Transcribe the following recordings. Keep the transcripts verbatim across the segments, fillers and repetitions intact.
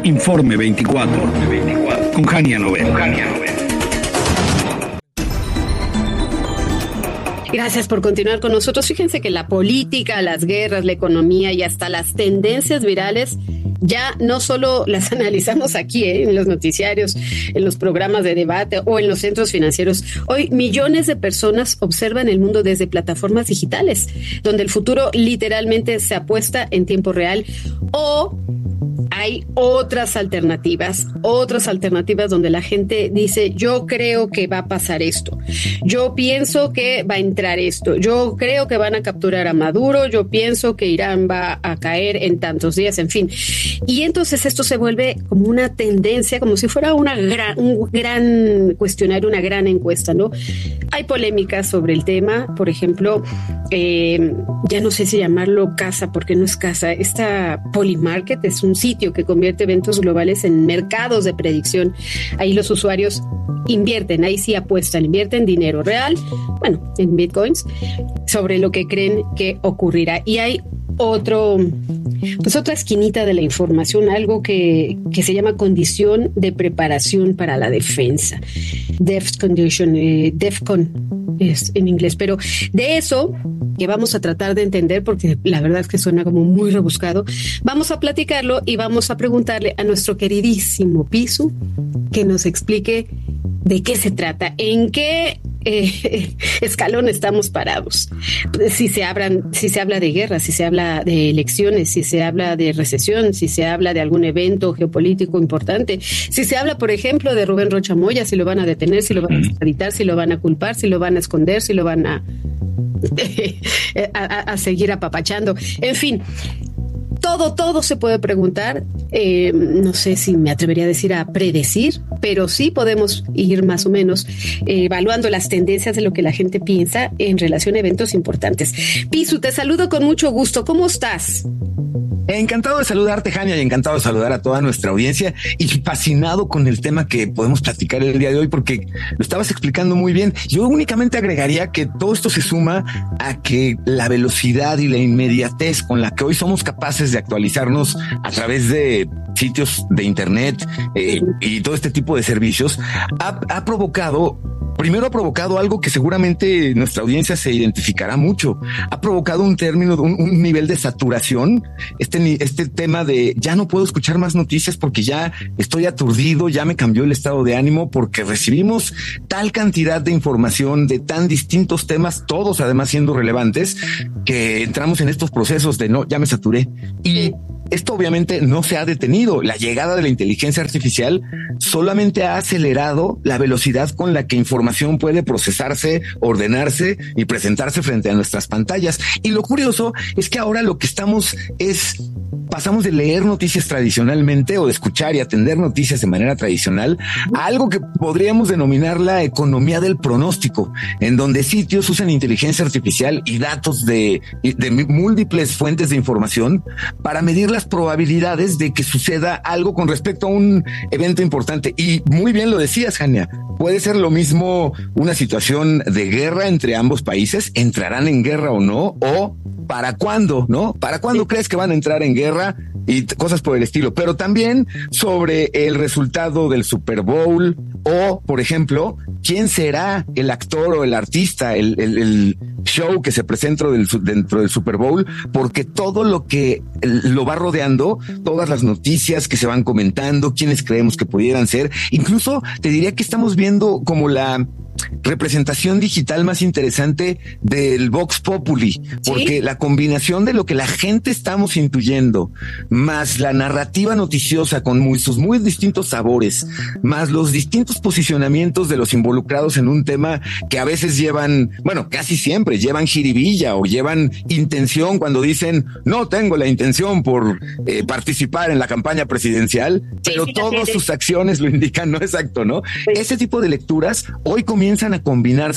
Informe veinticuatro, con Jania Novel. Gracias por continuar con nosotros. Fíjense que la política, las guerras, la economía y hasta las tendencias virales ya no solo las analizamos aquí, ¿eh? En los noticiarios, en los programas de debate o en los centros financieros. Hoy millones de personas observan el mundo desde plataformas digitales, donde el futuro literalmente se apuesta en tiempo real, o hay otras alternativas, otras alternativas donde la gente dice: yo creo que va a pasar esto, yo pienso que va a entrar esto, yo creo que van a capturar a Maduro, yo pienso que Irán va a caer en tantos días, en fin. Y entonces esto se vuelve como una tendencia, como si fuera una gran, un gran cuestionario, una gran encuesta, ¿no? Hay polémicas sobre el tema, por ejemplo, eh, ya no sé si llamarlo casa, porque no es casa. Esta Polymarket es un sitio que convierte eventos globales en mercados de predicción. Ahí los usuarios invierten, ahí sí apuestan, invierten dinero real, bueno, en bitcoins, sobre lo que creen que ocurrirá. Y hay otro, pues otra esquinita de la información, algo que, que se llama condición de preparación para la defensa. Def condition, eh, DEFCON es en inglés, pero de eso que vamos a tratar de entender, porque la verdad es que suena como muy rebuscado, vamos a platicarlo y vamos a preguntarle a nuestro queridísimo Pisu que nos explique de qué se trata, en qué eh, escalón estamos parados. Si se hablan, si se habla de guerra, si se habla de elecciones, si se habla de recesión, si se habla de algún evento geopolítico importante, si se habla, por ejemplo, de Rubén Rocha Moya, si lo van a detener, si lo van a extraditar, si lo van a culpar, si lo van a esconder, si lo van a a, a, a seguir apapachando. En fin, todo, todo se puede preguntar. Eh, no sé si me atrevería a decir a predecir, pero sí podemos ir más o menos eh, evaluando las tendencias de lo que la gente piensa en relación a eventos importantes. Pisu, te saludo con mucho gusto. ¿Cómo estás? Encantado de saludarte, Jania, y encantado de saludar a toda nuestra audiencia y fascinado con el tema que podemos platicar el día de hoy, porque lo estabas explicando muy bien. Yo únicamente agregaría que todo esto se suma a que la velocidad y la inmediatez con la que hoy somos capaces de actualizarnos a través de sitios de internet eh, y todo este tipo de servicios ha, ha provocado Primero ha provocado algo que seguramente nuestra audiencia se identificará mucho. Ha provocado un término, un, un nivel de saturación, este, este tema de ya no puedo escuchar más noticias porque ya estoy aturdido, ya me cambió el estado de ánimo porque recibimos tal cantidad de información de tan distintos temas, todos además siendo relevantes, que entramos en estos procesos de no, ya me saturé. Y esto obviamente no se ha detenido. La llegada de la inteligencia artificial solamente ha acelerado la velocidad con la que información puede procesarse, ordenarse y presentarse frente a nuestras pantallas. Y lo curioso es que ahora lo que estamos es pasamos de leer noticias tradicionalmente o de escuchar y atender noticias de manera tradicional a algo que podríamos denominar la economía del pronóstico, en donde sitios usan inteligencia artificial y datos de, de múltiples fuentes de información para medir las probabilidades de que suceda algo con respecto a un evento importante. Y muy bien lo decías, Jania, puede ser lo mismo una situación de guerra entre ambos países, entrarán en guerra o no, o para cuándo, ¿no? ¿Para cuándo sí. crees que van a entrar en guerra? Y cosas por el estilo, pero también sobre el resultado del Super Bowl o, por ejemplo, quién será el actor o el artista, el, el, el show que se presenta dentro del, dentro del Super Bowl, porque todo lo que lo va rodeando, todas las noticias que se van comentando, quiénes creemos que pudieran ser, incluso te diría que estamos viendo como la representación digital más interesante del Vox Populi, porque ¿sí? la combinación de lo que la gente estamos intuyendo, más la narrativa noticiosa con muy, sus muy distintos sabores, más los distintos posicionamientos de los involucrados en un tema que a veces llevan, bueno, casi siempre llevan jiribilla o llevan intención cuando dicen no tengo la intención por eh, participar en la campaña presidencial, sí, pero todas sus acciones lo indican, no exacto, ¿no? Sí. Ese tipo de lecturas hoy comienzan a combinarse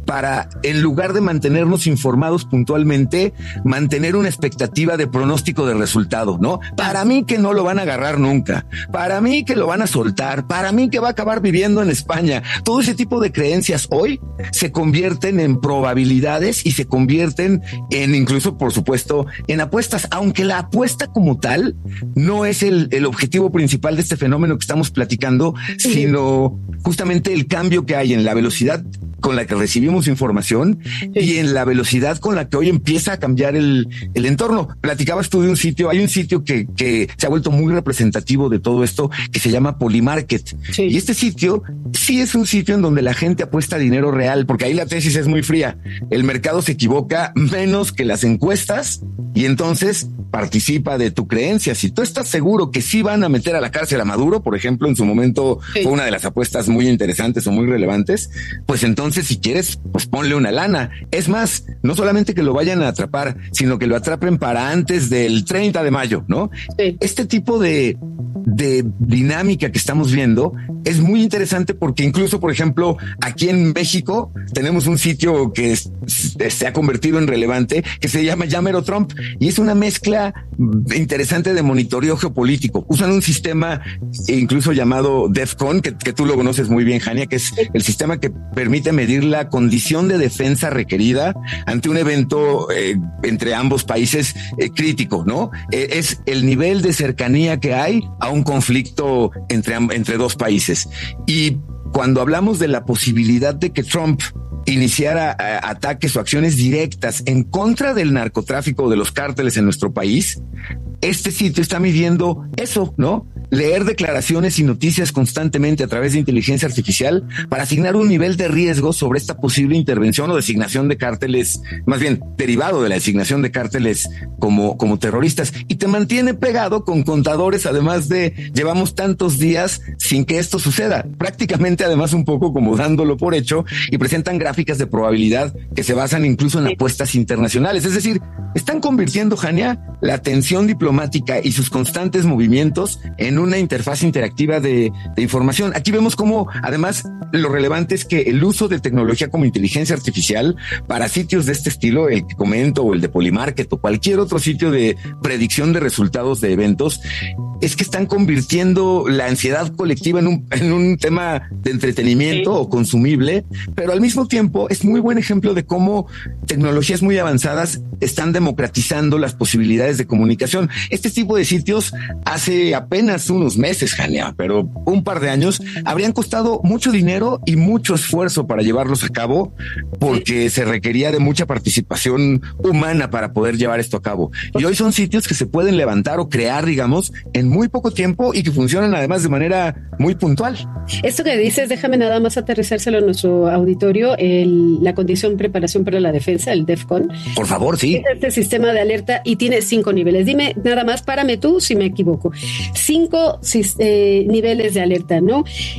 para, en lugar de mantenernos informados puntualmente, mantener una expectativa de pronóstico de resultado, ¿no? Para mí que no lo van a agarrar nunca, para mí que lo van a soltar, para mí que va a acabar viviendo en España. Todo ese tipo de creencias hoy se convierten en probabilidades y se convierten en, incluso, por supuesto, en apuestas, aunque la apuesta como tal no es el, el objetivo principal de este fenómeno que estamos platicando, sino justamente el cambio que hay en la velocidad con la que recibimos información y en la velocidad con la que hoy empieza a cambiar el, el entorno. Platicabas tú de un sitio, hay un sitio que, que se ha vuelto muy representativo de todo esto, que se llama Polymarket. Sí. Y este sitio sí es un sitio en donde la gente apuesta dinero real, porque ahí la tesis es muy fría. El mercado se equivoca menos que las encuestas y entonces participa de tu creencia. Si tú estás seguro que sí van a meter a la cárcel a Maduro, por ejemplo, en su momento sí. fue una de las apuestas muy interesantes o muy relevantes, pues entonces si quieres, pues ponle una lana. Es más, no solamente que lo vayan a atrapar, sino que lo atrapen para antes del treinta de mayo, ¿no? Sí. Este tipo de, de dinámica que estamos viendo es muy interesante porque incluso, por ejemplo, aquí en México tenemos un sitio que es, se ha convertido en relevante, que se llama Llámero Trump, y es una mezcla interesante de monitoreo geopolítico. Usan un sistema incluso llamado DEFCON, que, que tú lo conoces muy bien, Jania, que es el sistema que permite medir la condición de defensa requerida ante un evento eh, entre ambos países eh, crítico, ¿no? Eh, es el nivel de cercanía que hay a un conflicto entre, entre dos países. Y cuando hablamos de la posibilidad de que Trump iniciara a, ataques o acciones directas en contra del narcotráfico o de los cárteles en nuestro país, este sitio está midiendo eso, ¿no? Leer declaraciones y noticias constantemente a través de inteligencia artificial para asignar un nivel de riesgo sobre esta posible intervención o designación de cárteles, más bien derivado de la designación de cárteles como, como terroristas, y te mantiene pegado con contadores, además de llevamos tantos días sin que esto suceda, prácticamente además un poco como dándolo por hecho, y presentan gráficas de probabilidad que se basan incluso en apuestas internacionales. Es decir, están convirtiendo, Jania, la tensión diplomática y sus constantes movimientos en una interfaz interactiva de, de información. Aquí vemos cómo, además, lo relevante es que el uso de tecnología como inteligencia artificial para sitios de este estilo, el que comento, o el de Polymarket, o cualquier otro sitio de predicción de resultados de eventos, es que están convirtiendo la ansiedad colectiva en un, en un tema de entretenimiento sí. o consumible, pero al mismo tiempo es muy buen ejemplo de cómo tecnologías muy avanzadas están democratizando las posibilidades de comunicación. Este tipo de sitios hace apenas unos meses, Jania, pero un par de años, habrían costado mucho dinero y mucho esfuerzo para llevarlos a cabo, porque se requería de mucha participación humana para poder llevar esto a cabo. Y hoy son sitios que se pueden levantar o crear, digamos, en muy poco tiempo y que funcionan además de manera muy puntual. Esto que dices, déjame nada más aterrizárselo a nuestro auditorio, el, la condición preparación para la defensa, el DEFCON. Por favor, sí. Es este sistema de alerta y tiene cinco niveles. Dime nada más, párame tú si me equivoco. Cinco eh, niveles de alerta, ¿no?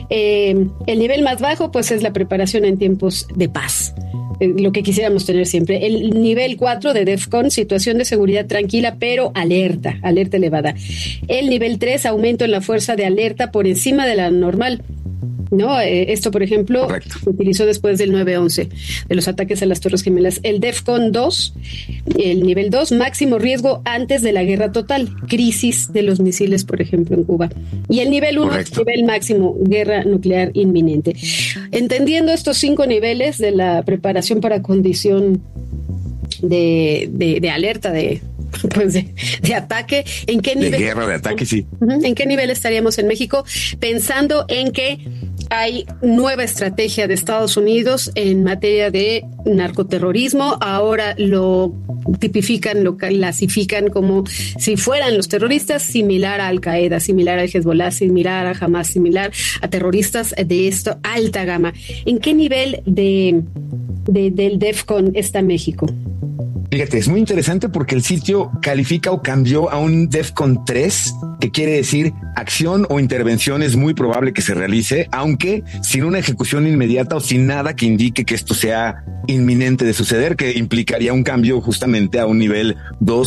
Eh, el nivel más bajo, pues, es la preparación en tiempos de paz. Lo que quisiéramos tener siempre. El nivel cuatro de DEFCON, situación de seguridad tranquila, pero alerta, alerta elevada. El nivel tres, aumento en la fuerza de alerta por encima de la normal. No, eh, esto, por ejemplo, Correcto. Se utilizó después del nueve once, de los ataques a las Torres Gemelas. El DEFCON dos, el nivel dos, máximo riesgo antes de la guerra total, crisis de los misiles, por ejemplo, en Cuba. Y el nivel uno, nivel máximo, guerra nuclear inminente. Entendiendo estos cinco niveles de la preparación para condición de, de, de alerta, de... Pues de, de ataque, ¿en qué nivel? De guerra, de ataque, sí. ¿En qué nivel estaríamos en México? Pensando en que hay nueva estrategia de Estados Unidos en materia de narcoterrorismo. Ahora lo tipifican, lo clasifican como si fueran los terroristas, similar a Al Qaeda, similar al Hezbollah, similar a Hamas, similar a terroristas de esta alta gama. ¿En qué nivel de, de del DEFCON está México? Fíjate, es muy interesante porque el sitio califica o cambió a un DEFCON tres, que quiere decir acción o intervención es muy probable que se realice, aunque sin una ejecución inmediata o sin nada que indique que esto sea inminente de suceder, que implicaría un cambio justamente a un nivel dos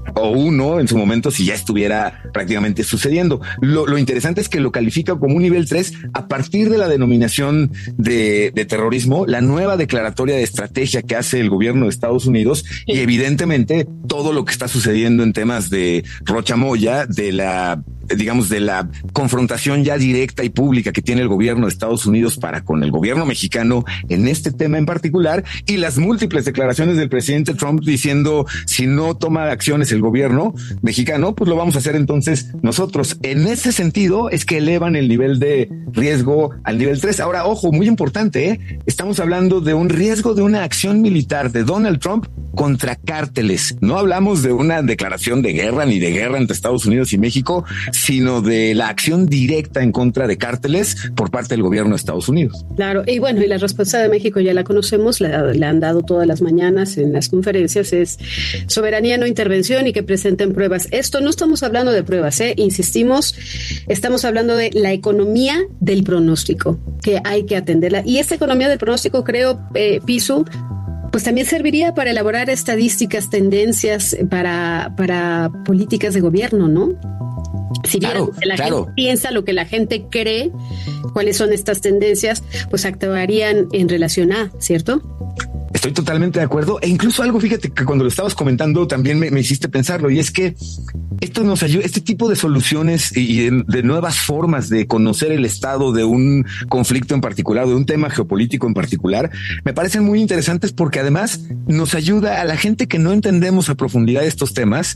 o uno en su momento si ya estuviera prácticamente sucediendo. Lo, lo interesante es que lo califica como un nivel tres a partir de la denominación de, de terrorismo, la nueva declaratoria de estrategia que hace el gobierno de Estados Unidos y evidentemente todo lo que está sucediendo en temas de Rocha Moya, de la digamos, de la confrontación ya directa y pública que tiene el gobierno de Estados Unidos para con el gobierno mexicano en este tema en particular, y las múltiples declaraciones del presidente Trump diciendo si no toma acciones el gobierno mexicano, pues lo vamos a hacer entonces nosotros. En ese sentido es que elevan el nivel de riesgo al nivel tres. Ahora, ojo, muy importante, ¿eh? Estamos hablando de un riesgo de una acción militar de Donald Trump contra cárteles. No hablamos de una declaración de guerra ni de guerra entre Estados Unidos y México, sino de la acción directa en contra de cárteles por parte del gobierno de Estados Unidos. Claro, y bueno, y la respuesta de México ya la conocemos, la, la han dado todas las mañanas en las conferencias, es soberanía, no intervención y que presenten pruebas. Esto no estamos hablando de pruebas, ¿eh? Insistimos, estamos hablando de la economía del pronóstico, que hay que atenderla. Y esta economía del pronóstico, creo, eh, Pisu, pues también serviría para elaborar estadísticas, tendencias, para, para políticas de gobierno, ¿no? Si bien claro, lo que la claro. gente piensa, lo que la gente cree, cuáles son estas tendencias, pues actuarían en relación a, ¿cierto? Estoy totalmente de acuerdo. E incluso algo, fíjate que cuando lo estabas comentando también me, me hiciste pensarlo, y es que esto nos ayuda, este tipo de soluciones y de, de nuevas formas de conocer el estado de un conflicto en particular, de un tema geopolítico en particular, me parecen muy interesantes porque además nos ayuda a la gente que no entendemos a profundidad estos temas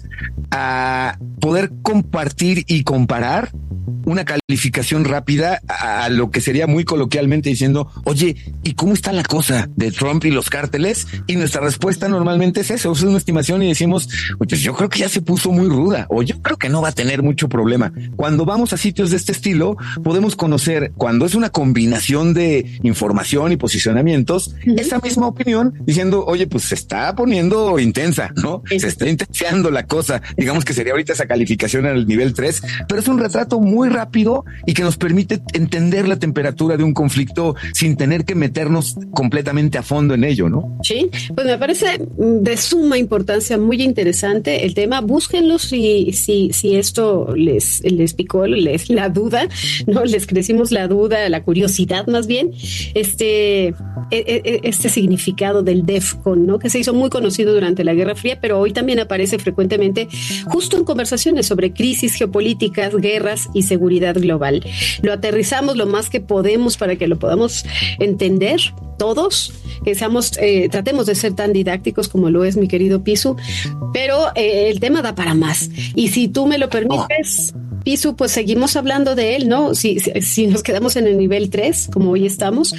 a poder compartir y comparar una calificación rápida a lo que sería muy coloquialmente diciendo, oye, ¿y cómo está la cosa de Trump y los cárteles? Y nuestra respuesta normalmente es eso, es una estimación y decimos, pues yo creo que ya se puso muy ruda, o yo creo que no va a tener mucho problema. Cuando vamos a sitios de este estilo, podemos conocer, cuando es una combinación de información y posicionamientos, uh-huh. esa misma opinión diciendo, oye, pues se está poniendo intensa, ¿no? Sí. Se está intensiando la cosa, digamos que sería ahorita esa calificación al nivel tres, pero es un retrato muy rápido y que nos permite entender la temperatura de un conflicto sin tener que meternos completamente a fondo en ello, ¿no? Sí, pues me parece de suma importancia, muy interesante el tema. Búsquenlo si, si, si esto les, les picó les, la duda, ¿no? Les crecimos la duda, la curiosidad más bien, este, este significado del DEFCON, ¿no? Que se hizo muy conocido durante la Guerra Fría, pero hoy también aparece frecuentemente justo en conversaciones sobre crisis geopolíticas, guerras y seguridad global. Lo aterrizamos lo más que podemos para que lo podamos entender todos, que seamos, eh, tratemos de ser tan didácticos como lo es mi querido Pisu, pero eh, el tema da para más. Y si tú me lo permites, oh. Pisu, pues seguimos hablando de él, ¿no? Si, si, si nos quedamos en el nivel tres, como hoy estamos,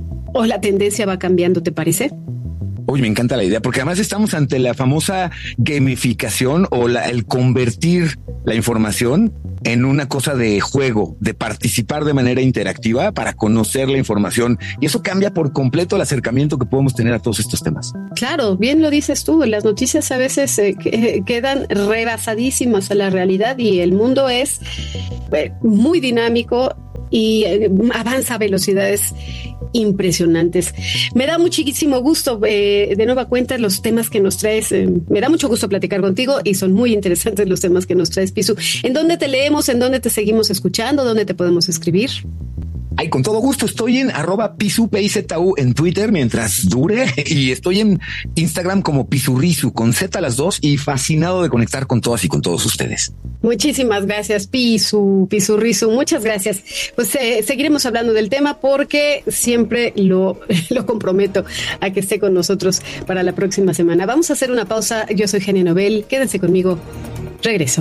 o la tendencia va cambiando, ¿te parece? Uy, me encanta la idea, porque además estamos ante la famosa gamificación o la, el convertir la información en una cosa de juego, de participar de manera interactiva para conocer la información. Y eso cambia por completo el acercamiento que podemos tener a todos estos temas. Claro, bien lo dices tú, las noticias a veces eh, que, quedan rebasadísimas a la realidad y el mundo es eh, muy dinámico y eh, avanza a velocidades impresionantes. Me da muchísimo gusto, eh, de nueva cuenta, los temas que nos traes. Eh, me da mucho gusto platicar contigo y son muy interesantes los temas que nos traes, Pisu. ¿En dónde te leemos? ¿En dónde te seguimos escuchando? ¿Dónde te podemos escribir? Ay, con todo gusto. Estoy en arroba Pisu, P I Z U en Twitter mientras dure, y estoy en Instagram como Pisurrisu con Z las dos, y fascinado de conectar con todas y con todos ustedes. Muchísimas gracias, Pisu, Pisurrisu. Muchas gracias. Pues eh, seguiremos hablando del tema porque siempre lo, lo comprometo a que esté con nosotros para la próxima semana. Vamos a hacer una pausa. Yo soy Jania Nobel. Quédense conmigo. Regreso.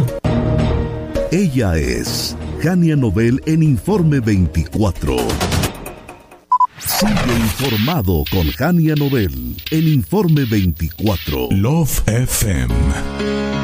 Ella es Jania Nobel en Informe veinticuatro. Sigue informado con Jania Nobel en Informe veinticuatro. Love F M.